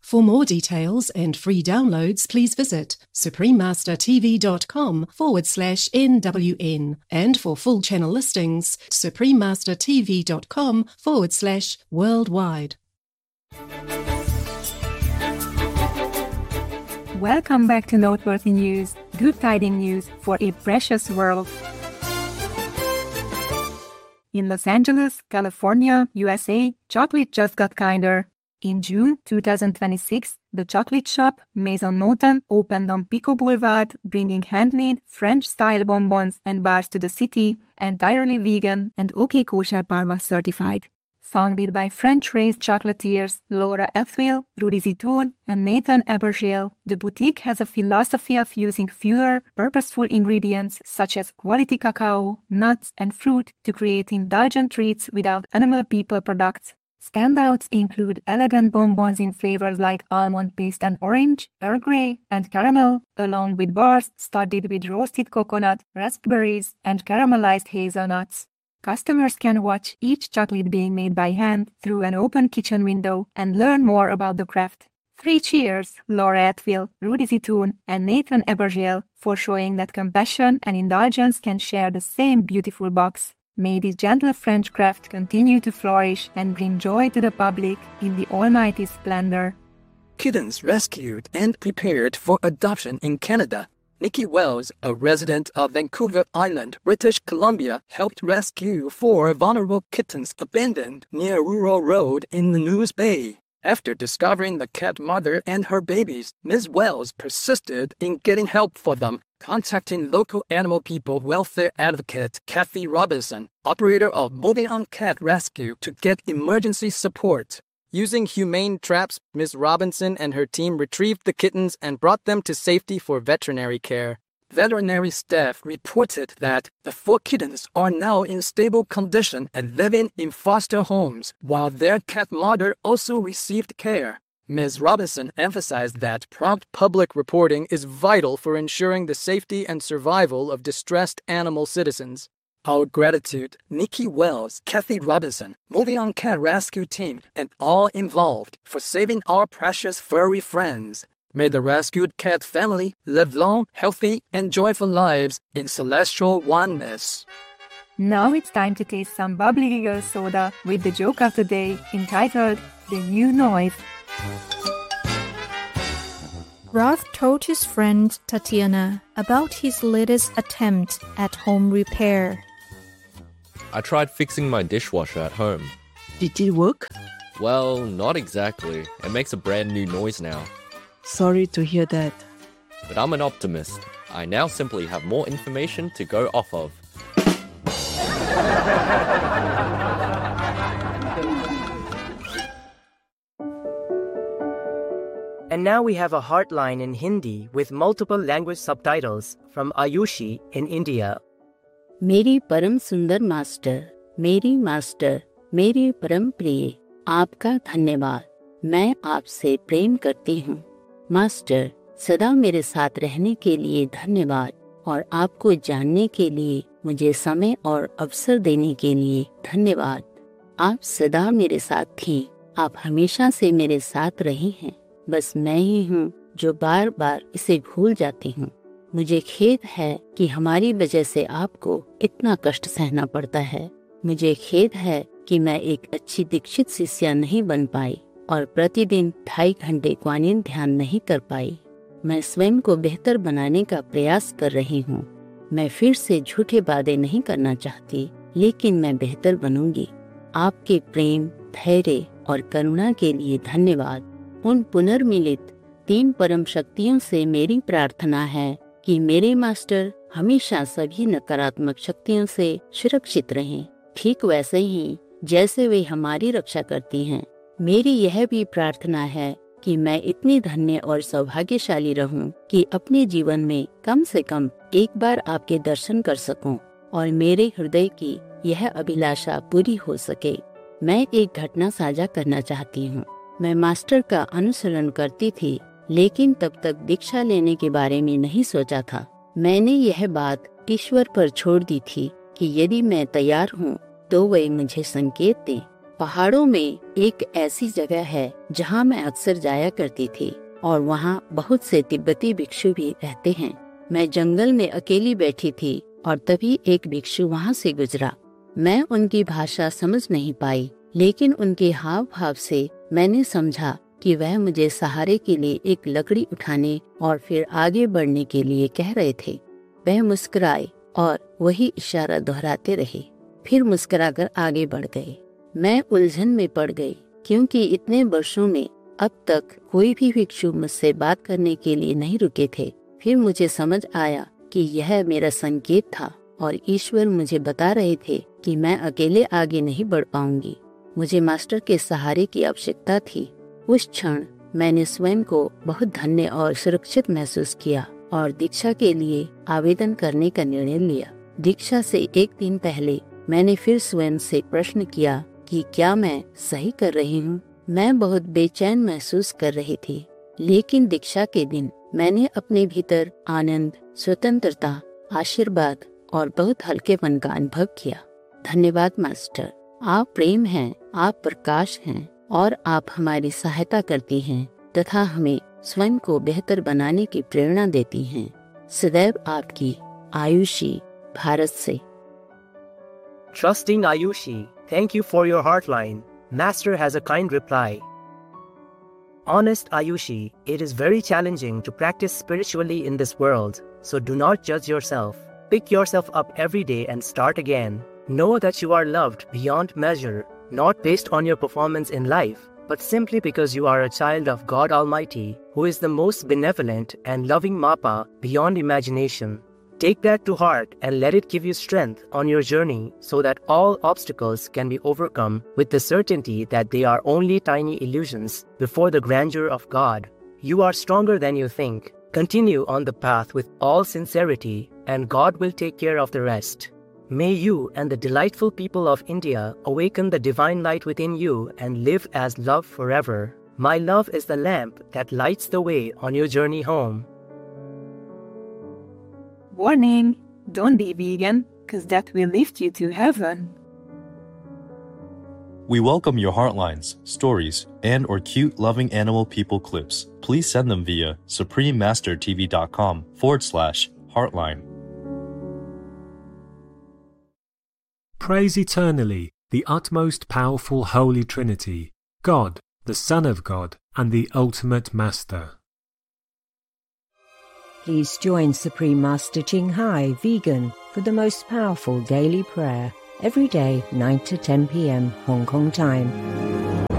For more details and free downloads, please visit suprememastertv.com/NWN. And for full channel listings, suprememastertv.com/worldwide. Welcome back to Noteworthy News, good tiding news for a precious world. In Los Angeles, California, USA, chocolate just got kinder. In June 2026, the chocolate shop Maison Motin opened on Pico Boulevard, bringing handmade French-style bonbons and bars to the city, entirely vegan and OK Kosher Parma certified. Founded by French-raised chocolatiers Laura Ethville, Rudy Zitoun, and Nathan Ebergel, the boutique has a philosophy of using fewer, purposeful ingredients such as quality cacao, nuts, and fruit to create indulgent treats without animal people products. Standouts include elegant bonbons in flavors like almond paste and orange, Earl Grey, and caramel, along with bars studded with roasted coconut, raspberries, and caramelized hazelnuts. Customers can watch each chocolate being made by hand through an open kitchen window and learn more about the craft. 3 cheers, Laura Ethville, Rudy Zitoun, and Nathan Ebergel, for showing that compassion and indulgence can share the same beautiful box. May this gentle French craft continue to flourish and bring joy to the public in the almighty splendor. Kittens rescued and prepared for adoption in Canada. Nikki Wells, a resident of Vancouver Island, British Columbia, helped rescue 4 vulnerable kittens abandoned near Rural Road in the News Bay. After discovering the cat mother and her babies, Ms. Wells persisted in getting help for them, contacting local animal people welfare advocate Kathy Robinson, operator of Moving On Cat Rescue, to get emergency support. Using humane traps, Ms. Robinson and her team retrieved the kittens and brought them to safety for veterinary care. Veterinary staff reported that the 4 kittens are now in stable condition and living in foster homes, while their cat mother also received care. Ms. Robinson emphasized that prompt public reporting is vital for ensuring the safety and survival of distressed animal citizens. Our gratitude, Nikki Wells, Kathy Robinson, Moving On Cat Rescue Team, and all involved for saving our precious furry friends. May the rescued cat family live long, healthy, and joyful lives in celestial oneness. Now it's time to taste some bubbly giggle soda with the joke of the day entitled The New Noise. Ralph told his friend Tatiana about his latest attempt at home repair. I tried fixing my dishwasher at home. Did it work? Well, not exactly. It makes a brand new noise now. Sorry to hear that. But I'm an optimist. I now simply have more information to go off of. And now we have a Heartline in Hindi with multiple language subtitles from Ayushi in India. मेरी परम सुंदर master, मेरे परम प्रिय, आपका धन्यवाद। मैं आपसे प्रेम करती हूँ। मास्टर, सदा मेरे साथ रहने के लिए धन्यवाद और आपको जानने के लिए मुझे समय और अवसर देने के लिए धन्यवाद। आप सदा मेरे साथ थीं, आप हमेशा से मेरे साथ रही हैं। बस मैं ही हूँ जो बार बार इसे भूल जाती हूँ। मुझे खेद है कि हमारी वजह से आपको इतना कष्ट सहना पड़ता है। मुझे खेद है कि मैं एक अच्छी दीक्षित शिष्या नहीं बन पाई और प्रतिदिन 2.5 घंटे क्वानिन ध्यान नहीं कर पाई। मैं स्वयं को बेहतर बनाने का प्रयास कर रही हूँ। मैं फिर से झूठे वादे नहीं करना चाहती, लेकिन मैं बेहतर बनूंगी। आपके प्रेम, धैर्य और करुणा के लिए धन्यवाद। उन पुनर्मिलित 3 परम शक्तियों से मेरी प्रार्थना है कि मेरे मास्टर हमेशा सभी नकारात्मक शक्तियों से सुरक्षित रहें, ठीक वैसे ही जैसे वे हमारी रक्षा करती हैं। मेरी यह भी प्रार्थना है कि मैं इतनी धन्य और सौभाग्यशाली रहूं कि अपने जीवन में कम से कम एक बार आपके दर्शन कर सकूं और मेरे हृदय की यह अभिलाषा पूरी हो सके। मैं एक घटना साझा करना चाहती हूँ। मैं मास्टर का अनुसरण करती थी, लेकिन तब तक दीक्षा लेने के बारे में नहीं सोचा था। मैंने यह बात ईश्वर पर छोड़ दी थी कि यदि मैं तैयार हूँ तो वे मुझे संकेत दें पहाड़ों में एक ऐसी जगह है जहाँ मैं अक्सर जाया करती थी और वहाँ बहुत से तिब्बती भिक्षु भी रहते हैं। मैं जंगल में अकेली बैठी थी और तभी एक भिक्षु वहाँ से गुजरा। मैं उनकी भाषा समझ नहीं पाई, लेकिन उनके हाव भाव से मैंने समझा कि वह मुझे सहारे के लिए एक लकड़ी उठाने और फिर आगे बढ़ने के लिए कह रहे थे। वह मुस्कुराए और वही इशारा दोहराते रहे, फिर मुस्कुराकर आगे बढ़ गए। मैं उलझन में पड़ गई, क्योंकि इतने वर्षों में अब तक कोई भी भिक्षु मुझसे बात करने के लिए नहीं रुके थे। फिर मुझे समझ आया कि यह मेरा संकेत था और ईश्वर मुझे बता रहे थे कि मैं अकेले आगे नहीं बढ़ पाऊंगी। मुझे मास्टर के सहारे की आवश्यकता थी। उस क्षण मैंने स्वयं को बहुत धन्य और सुरक्षित महसूस किया और दीक्षा के लिए आवेदन करने का निर्णय लिया। दीक्षा से एक दिन पहले मैंने फिर स्वयं से प्रश्न किया कि क्या मैं सही कर रही हूँ। मैं बहुत बेचैन महसूस कर रही थी, लेकिन दीक्षा के दिन मैंने अपने भीतर आनंद, स्वतंत्रता, आशीर्वाद और बहुत हल्केपन का अनुभव किया। धन्यवाद मास्टर, आप प्रेम हैं, आप प्रकाश हैं और आप हमारी सहायता करती हैं तथा हमें स्वयं को बेहतर बनाने की प्रेरणा देती हैं। सदैव आपकी, आयुषी, भारत से। Trusting Ayushi, thank you for your heartline. Master has a kind reply. Honest Ayushi, it is very challenging to practice spiritually in this world, so do not judge yourself. Pick yourself up every day and start again. Know that you are loved beyond measure, not based on your performance in life, but simply because you are a child of God Almighty, who is the most benevolent and loving Mappa beyond imagination. Take that to heart and let it give you strength on your journey so that all obstacles can be overcome with the certainty that they are only tiny illusions before the grandeur of God. You are stronger than you think. Continue on the path with all sincerity and God will take care of the rest. May you and the delightful people of India awaken the divine light within you and live as love forever. My love is the lamp that lights the way on your journey home. Warning, don't be vegan, because that will lift you to heaven. We welcome your heartlines, stories, and or cute loving animal people clips. Please send them via suprememastertv.com/heartline. Praise eternally the utmost powerful Holy Trinity, God, the Son of God, and the ultimate Master. Please join Supreme Master Ching Hai Vegan for the most powerful daily prayer every day 9 to 10 p.m. Hong Kong time.